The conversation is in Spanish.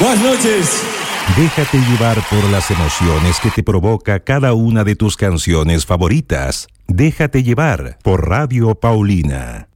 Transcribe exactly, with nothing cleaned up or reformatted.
Buenas noches. Déjate llevar por las emociones que te provoca cada una de tus canciones favoritas. Déjate llevar por Radio Paulina.